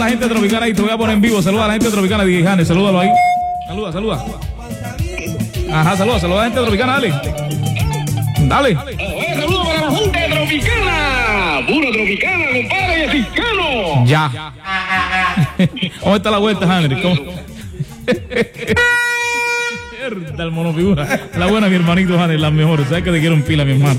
la gente tropicana ahí, te voy a poner en vivo. Saluda a la gente tropicana, DJ Hannes, salúdalo ahí. Saluda. Ajá, saluda a la gente tropicana, dale. Saludos para la gente tropicana. Puro tropicana, compadre, y mexicano. Ya. ¿Cómo está la vuelta, Henry? ¿Cómo? El monofigura. La buena, mi hermanito Hannes, las mejores. ¿Sabes que te quiero en pila, mi hermano?